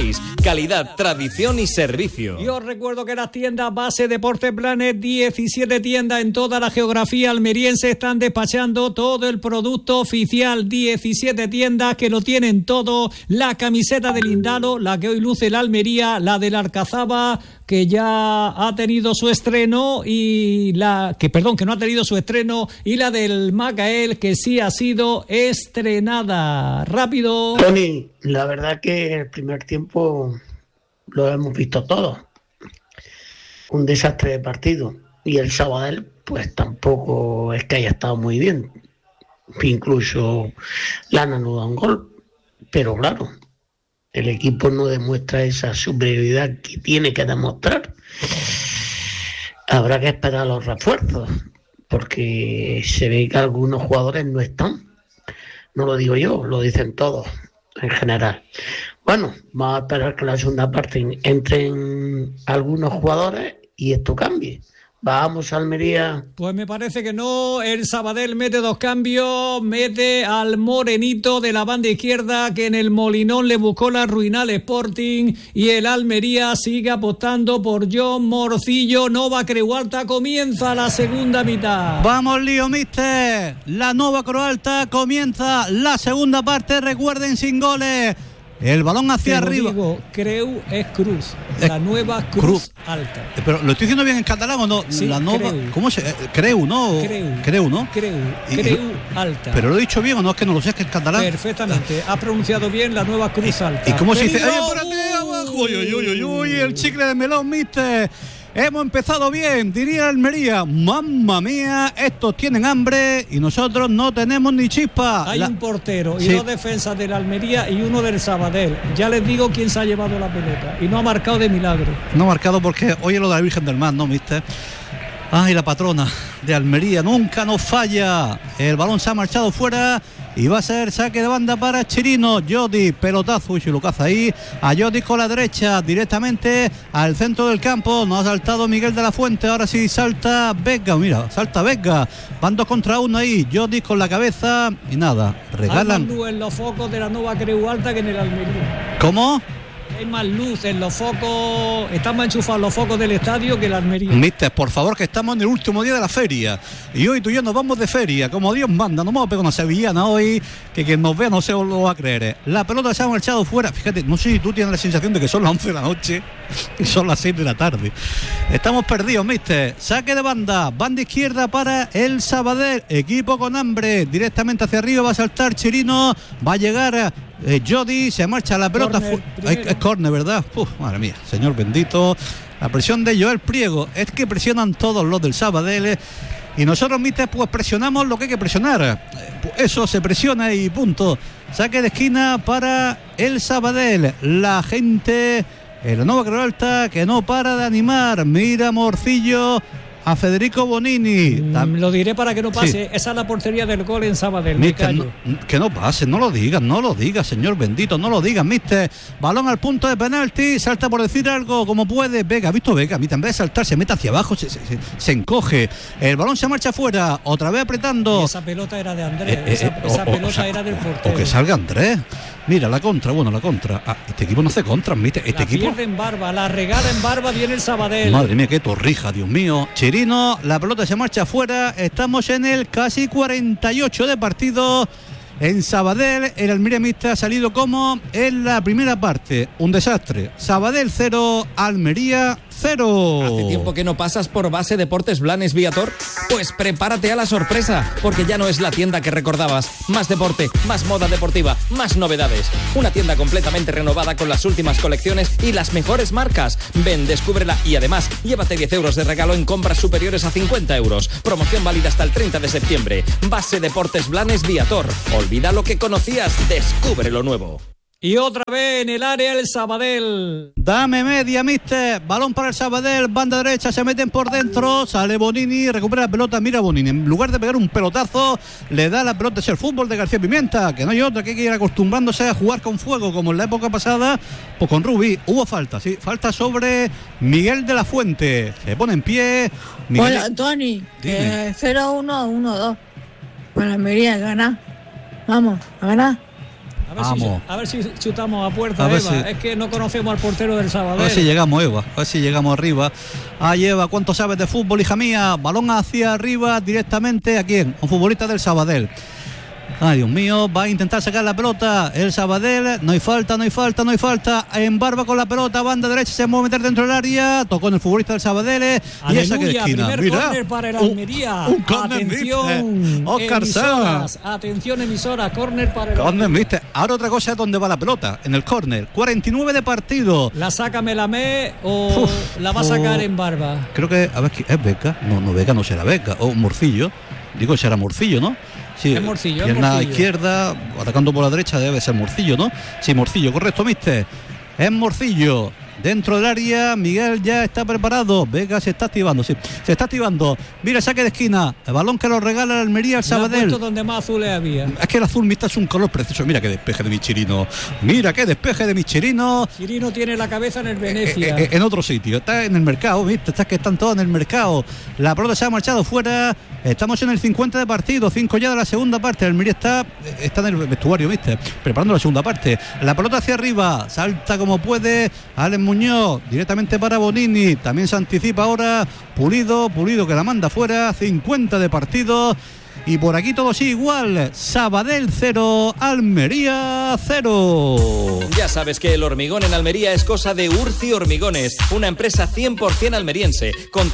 6. Calidad, tradición y servicio. Y os recuerdo que las tiendas Base Deportes Blanes, 17 tiendas en toda la geografía almeriense, están despachando todo el producto oficial. 17 tiendas que lo tienen todo. La camiseta del Indalo, la que hoy luce la Almería, la del Alcazaba, que ya ha tenido su estreno, y que no ha tenido su estreno, y la del Macael, que sí ha sido estrenada. Rápido. Tony, la verdad que el primer tiempo lo hemos visto todos. Un desastre de partido. Y el Sabadell, pues tampoco es que haya estado muy bien. Incluso le han anulado un gol. Pero claro, el equipo no demuestra esa superioridad que tiene que demostrar. Habrá que esperar los refuerzos, porque se ve que algunos jugadores no están. No lo digo yo, lo dicen todos en general. Bueno, vamos a esperar que en la segunda parte entren algunos jugadores y esto cambie. Vamos, Almería. Pues me parece que no. El Sabadell mete 2 cambios. Mete al morenito de la banda izquierda, que en el Molinón le buscó la ruina al Sporting. Y el Almería sigue apostando por John Morcillo. Nova Creu Alta, comienza la segunda mitad. Vamos, lío, mister. La Nova Creu Alta comienza la segunda parte. Recuerden, sin goles. El balón hacia arriba. Digo, Creu es Cruz, la nueva Cruz Alta. Pero lo estoy diciendo bien en catalán o no. Sí, la nova, Creu. ¿Cómo se? Creu, ¿no? Creu, ¿no? Creu Alta. Pero lo he dicho bien o no, es que no lo sé, es que es catalán. Perfectamente, ha pronunciado bien la nueva Cruz Alta. ¿Y cómo se dice? ¡Ay, espérate, abajo! Uy, el chicle de melón, mister. Hemos empezado bien, diría Almería. Mamma mía, estos tienen hambre y nosotros no tenemos ni chispa. Hay un portero y 2 defensas del Almería y uno del Sabadell. Ya les digo quién se ha llevado la pelota y no ha marcado de milagro. No ha marcado porque hoy es lo de la Virgen del Mar, ¿no, mister? Ay, la patrona de Almería nunca nos falla. El balón se ha marchado fuera y va a ser saque de banda para Chirino. Jodi, pelotazo, y lo caza ahí a Jodi con la derecha, directamente al centro del campo. No ha saltado Miguel de la Fuente, ahora sí salta Vega. Mira, salta Vega, van 2 contra 1 ahí. Jodi con la cabeza y nada, regalan. Hay más luz en los focos de la Nova Creu Alta que en el Almería. ¿Cómo? Hay más luz en los focos, están más enchufados los focos del estadio que el Almería. Mister, por favor, que estamos en el último día de la feria y hoy tú y yo nos vamos de feria, como Dios manda. Nos vamos a pegar una sevillana hoy, que quien nos vea no se lo va a creer. La pelota se ha marchado fuera. Fíjate, no sé si tú tienes la sensación de que son las 11 de la noche y son las 6 de la tarde. Estamos perdidos, mister. Saque de banda, banda izquierda para el Sabadell, equipo con hambre, directamente hacia arriba va a saltar Chirino, va a llegar Jodi, se marcha la pelota. Es córner, ¿verdad? Madre mía, señor bendito. La presión de Joel Priego. Es que presionan todos los del Sabadell. Y nosotros, mister, pues presionamos lo que hay que presionar. Pues eso, se presiona y punto. Saque de esquina para el Sabadell. La gente, el Nova Creu Alta, que no para de animar. Mira Morcillo a Federico Bonini. Lo diré para que no pase. Sí. Esa es la portería del gol en Sabadell. Mister, que no pase, no lo digas, señor bendito, no lo digas, mister. Balón al punto de penalti, salta por decir algo como puede. Vega, ¿visto Vega? En vez de saltar, se mete hacia abajo, se encoge. El balón se marcha afuera, otra vez apretando. Y esa pelota era de Andrés. Esa pelota era del portero. O que salga Andrés. Mira, la contra. Este equipo no hace contras, mister. Este equipo pierde en Barba, la regala en Barba, viene el Sabadell. Madre mía, qué torrija, Dios mío. Chirino, la pelota se marcha afuera. Estamos en el casi 48 de partido. En Sabadell, el Almería Mixta ha salido como en la primera parte. Un desastre. Sabadell 0, Almería 0. ¿Hace tiempo que no pasas por Base Deportes Blanes Viator? Pues prepárate a la sorpresa, porque ya no es la tienda que recordabas. Más deporte, más moda deportiva, más novedades. Una tienda completamente renovada con las últimas colecciones y las mejores marcas. Ven, descúbrela y además llévate 10 euros de regalo en compras superiores a 50 euros. Promoción válida hasta el 30 de septiembre. Base Deportes Blanes Viator. Olvida lo que conocías, descubre lo nuevo. Y otra vez en el área el Sabadell. Dame media, mister. Balón para el Sabadell, banda derecha, se meten por dentro. Sale Bonini, recupera la pelota. Mira Bonini, en lugar de pegar un pelotazo, le da la pelota. Es el fútbol de García Pimienta, que no hay otra, que hay que ir acostumbrándose a jugar con fuego, como en la época pasada. Pues con Rubí hubo falta, sí, falta sobre Miguel de la Fuente. Se pone en pie. Miguel... Hola, Tony. 0-1, 1-2. Para Almería, ganar. Vamos, a ganar. A ver si chutamos a puerta, Eva. Es que no conocemos al portero del Sabadell. A ver si llegamos, Eva. A ver si llegamos arriba. Ay, Eva, ¿cuánto sabes de fútbol, hija mía? Balón hacia arriba directamente. ¿A quién? Un futbolista del Sabadell. Ay, Dios mío, va a intentar sacar la pelota el Sabadell, no hay falta, en barba con la pelota, banda derecha, se mueve a meter dentro del área, tocó en el futbolista del Sabadell y esa que de esquina. Primer córner para el Almería. Un córner, atención, Óscar Sanz. Atención, emisora, córner para el córner, ¿viste? Ahora otra cosa es dónde va la pelota, en el córner. 49 de partido. ¿La saca Melamé o la va a sacar en barba? Creo que, a ver, ¿es Beca? No, Beca no será Beca, o Morcillo. Digo, será Morcillo, ¿no? Sí, es Morcillo. Pierna izquierda, atacando por la derecha, debe ser Morcillo, ¿no? Sí, Morcillo, correcto, mister. Es Morcillo. Dentro del área, Miguel ya está preparado. Vega se está activando, sí. Se está activando. Mira, saque de esquina. El balón que lo regala el Almería al Sabadell. Donde más azules había. Es que el azul mixta es un color precioso. Mira qué despeje de mi Chirino. Chirino tiene la cabeza en el Venecia. En otro sitio. Está en el mercado, ¿viste? Está que están todos en el mercado. La pelota se ha marchado fuera. Estamos en el 50 de partido. 5 ya de la segunda parte. El Almería está en el vestuario, ¿viste? Preparando la segunda parte. La pelota hacia arriba. Salta como puede. Alex Muñoz directamente para Bonini, también se anticipa ahora Pulido que la manda fuera. 50 de partido y por aquí todo sigue igual. Sabadell 0, Almería 0. Ya sabes que el hormigón en Almería es cosa de Urci Hormigones, una empresa 100% almeriense, con